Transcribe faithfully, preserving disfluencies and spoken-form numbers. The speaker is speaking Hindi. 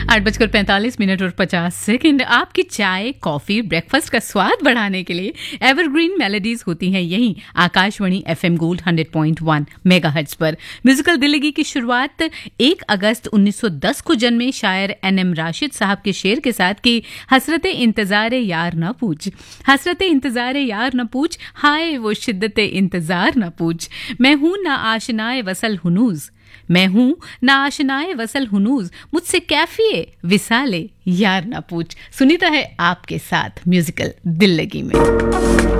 आठ बजकर पैंतालीस मिनट और पचास सेकंड। आपकी चाय, कॉफी, ब्रेकफास्ट का स्वाद बढ़ाने के लिए एवरग्रीन मेलोडीज होती हैं यहीं Akashvani FM gold hundred point one megahertz पर। म्यूजिकल दिल्लगी की शुरुआत एक अगस्त उन्नीस सौ दस को जन्मे शायर एन एम राशिद साहब के शेर के साथ की। हसरते इंतजारे यार न पूछ, हसरते इंतजारे यार न पूछ, हाय वो शिद्दते इंतजार न पूछ। मैं हूं ना आशनाए वसल हुनूज, मैं हूं ना आशनाए वसल हुनूज, मुझसे कैफिए विसाले यार ना पूछ। सुनीता है आपके साथ म्यूजिकल दिल्लगी में।